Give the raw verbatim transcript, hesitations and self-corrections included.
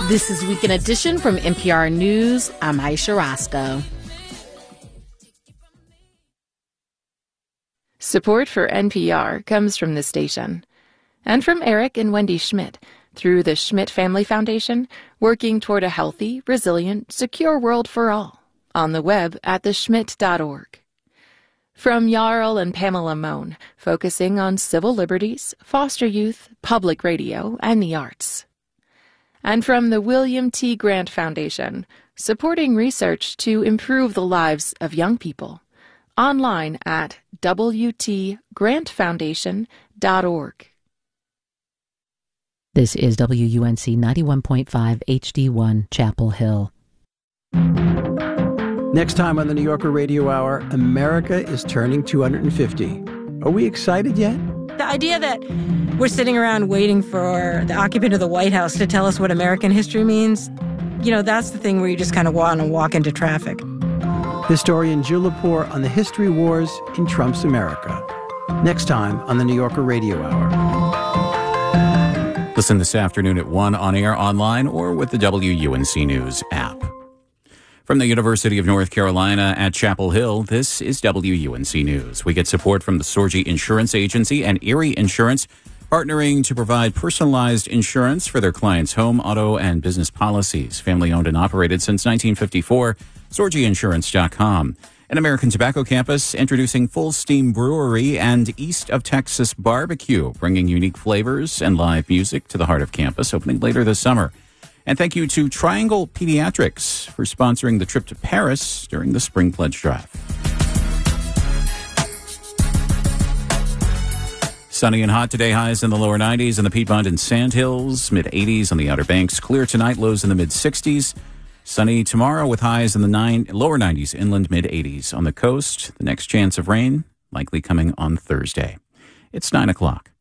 This is Weekend Edition from N P R News. I'm Aisha Roscoe. Support for N P R comes from this station and from Eric and Wendy Schmidt through the Schmidt Family Foundation, working toward a healthy, resilient, secure world for all. On the web at the schmidt dot org. From Jarl and Pamela Mohn, focusing on civil liberties, foster youth, public radio, and the arts. And from the William T. Grant Foundation, supporting research to improve the lives of young people. Online at w t grant foundation dot org. This is W U N C ninety-one point five H D one, Chapel Hill. Next time on the New Yorker Radio Hour, America is turning two hundred fifty. Are we excited yet? The idea that we're sitting around waiting for the occupant of the White House to tell us what American history means, you know, that's the thing where you just kind of want to walk into traffic. Historian Jill Lepore on the history wars in Trump's America. Next time on the New Yorker Radio Hour. Listen this afternoon at one on air, online, or with the W U N C News app. From the University of North Carolina at Chapel Hill, this is W U N C News. We get support from the Sorgi Insurance Agency and Erie Insurance, partnering to provide personalized insurance for their clients' home, auto, and business policies. Family owned and operated since nineteen fifty-four. Sorgi Insurance dot com. An American Tobacco Campus introducing Full Steam Brewery and East of Texas Barbecue, bringing unique flavors and live music to the heart of campus, opening later this summer. And thank you to Triangle Pediatrics for sponsoring the trip to Paris during the Spring Pledge Drive. Sunny and hot today, highs in the lower nineties in the Piedmont and Sandhills, mid-eighties on the Outer Banks. Clear tonight, lows in the mid-sixties. Sunny tomorrow with highs in the nine, lower nineties, inland mid-eighties on the coast. The next chance of rain likely coming on Thursday. It's nine o'clock.